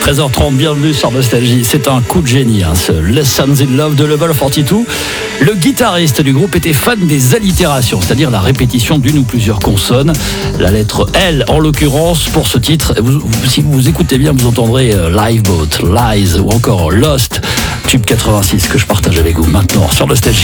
13h30, bienvenue sur Nostalgie. C'est un coup de génie, ce Lessons in Love de Level 42. Le guitariste du groupe était fan des allitérations, c'est-à-dire la répétition d'une ou plusieurs consonnes. La lettre L, en l'occurrence, pour ce titre. Si vous écoutez bien, vous entendrez Lifeboat, Lies ou encore Lost, tube 86 que je partage avec vous maintenant sur Nostalgie.